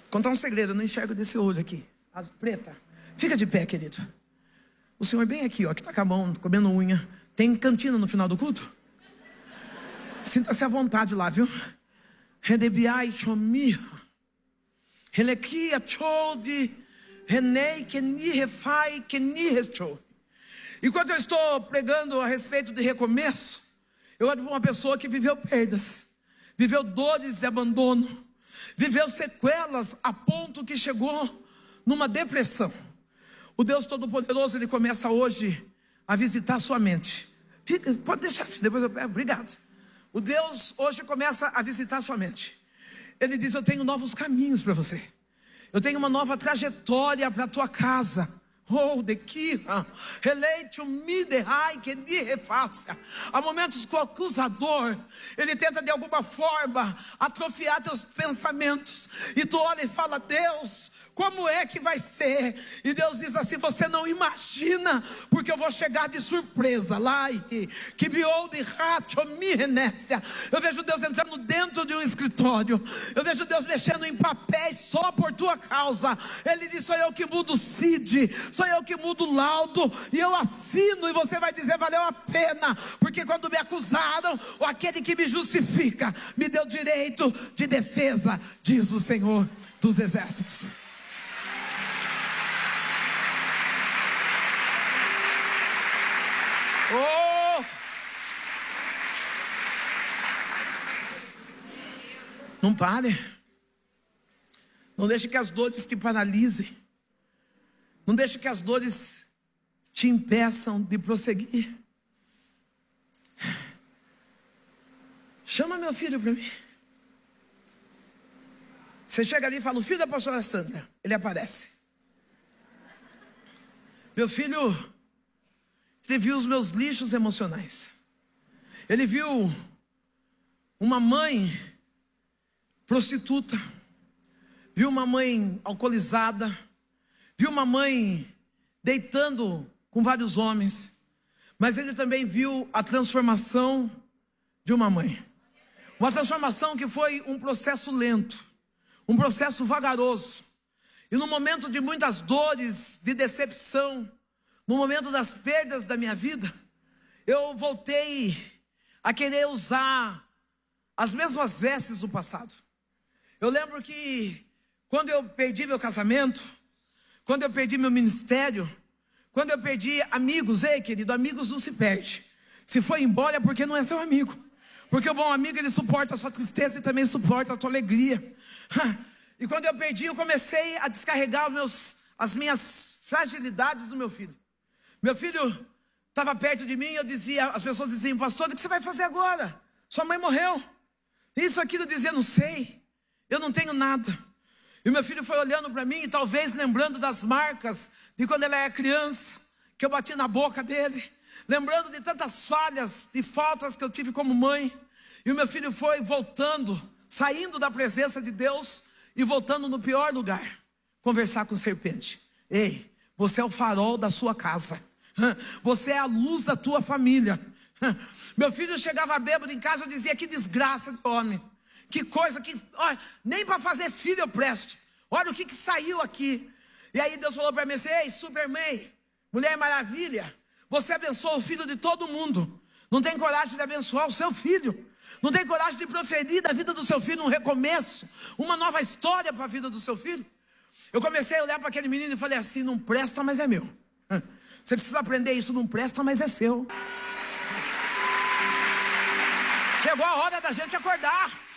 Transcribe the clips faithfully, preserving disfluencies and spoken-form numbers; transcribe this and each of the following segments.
Contar um segredo, eu não enxergo desse olho aqui. Azul, preta. Fica de pé, querido. O senhor bem aqui, ó, que tá com a mão, comendo unha. Tem cantina no final do culto? Sinta-se à vontade lá, viu? Redebiai chomi. Relequia chode. Renei que ni refai que ni restou. Enquanto eu estou pregando a respeito de recomeço, eu olho para uma pessoa que viveu perdas, viveu dores e abandono, viveu sequelas a ponto que chegou numa depressão. O Deus Todo-Poderoso, Ele começa hoje a visitar a sua mente. Fica, pode deixar, depois eu pego, obrigado. O Deus hoje começa a visitar a sua mente. Ele diz: eu tenho novos caminhos para você. Eu tenho uma nova trajetória para a tua casa. Oh, de que releite o midehai que de refaça. Há momentos que o acusador, ele tenta de alguma forma atrofiar teus pensamentos, e tu olha e fala: Deus, como é que vai ser? E Deus diz assim: você não imagina, porque eu vou chegar de surpresa. Lá que de rato mirenécia. Eu vejo Deus entrando dentro de um escritório. Eu vejo Deus mexendo em papéis só por tua causa. Ele diz: sou eu que mudo o C I D, sou eu que mudo o laudo, e eu assino, e você vai dizer: valeu a pena, porque quando me acusaram, aquele que me justifica me deu direito de defesa, diz o Senhor dos Exércitos. Oh! Não pare. Não deixe que as dores te paralisem. Não deixe que as dores te impeçam de prosseguir. Chama meu filho para mim. Você chega ali e fala: o filho da pastora Sandra. Ele aparece. Meu filho, ele viu os meus lixos emocionais. Ele viu uma mãe prostituta, viu uma mãe alcoolizada, viu uma mãe deitando com vários homens, mas ele também viu a transformação de uma mãe. Uma transformação que foi um processo lento, um processo vagaroso. E no momento de muitas dores, de decepção, no momento das perdas da minha vida, eu voltei a querer usar as mesmas vestes do passado. Eu lembro que quando eu perdi meu casamento, quando eu perdi meu ministério, quando eu perdi amigos, ei querido, amigos não se perde. Se foi embora é porque não é seu amigo. Porque o bom amigo, ele suporta a sua tristeza e também suporta a tua alegria. E quando eu perdi, eu comecei a descarregar os meus, as minhas fragilidades do meu filho. Meu filho estava perto de mim, eu dizia, as pessoas diziam: pastor, o que você vai fazer agora? Sua mãe morreu. Isso, aquilo, eu dizia: não sei, eu não tenho nada. E meu filho foi olhando para mim, e talvez lembrando das marcas de quando ele era criança, que eu bati na boca dele, lembrando de tantas falhas e faltas que eu tive como mãe. E o meu filho foi voltando, saindo da presença de Deus e voltando no pior lugar, conversar com o serpente. Ei, você é o farol da sua casa, você é a luz da tua família. Meu filho chegava bêbado em casa, eu dizia: que desgraça de homem, que coisa que, olha, nem para fazer filho eu presto. Olha o que, que saiu aqui. E aí Deus falou para mim assim: ei, Superman, Mulher Maravilha, você abençoa o filho de todo mundo, não tem coragem de abençoar o seu filho, não tem coragem de proferir da vida do seu filho um recomeço, uma nova história para a vida do seu filho. Eu comecei a olhar para aquele menino e falei assim: não presta, mas é meu. Você precisa aprender isso: não presta, mas é seu. Chegou a hora da gente acordar.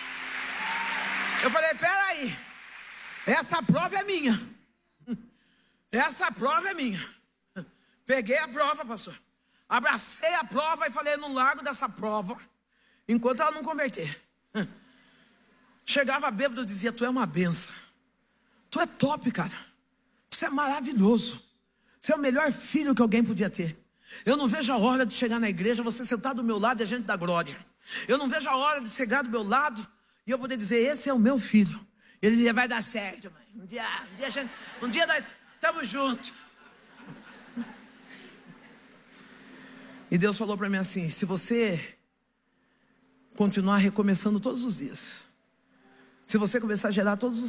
Eu falei: peraí, essa prova é minha. Essa prova é minha. Peguei a prova, pastor, abracei a prova e falei: não largo dessa prova enquanto ela não converter. Chegava bêbado, eu dizia: tu é uma benção, tu é top, cara, você é maravilhoso, você é o melhor filho que alguém podia ter. Eu não vejo a hora de chegar na igreja, você sentar do meu lado e a gente dar glória. Eu não vejo a hora de chegar do meu lado e eu poder dizer: esse é o meu filho. Ele dizia: vai dar certo, mãe. Um dia, um dia, a gente, um dia nós estamos juntos. E Deus falou para mim assim: se você continuar recomeçando todos os dias, se você começar a gerar todos os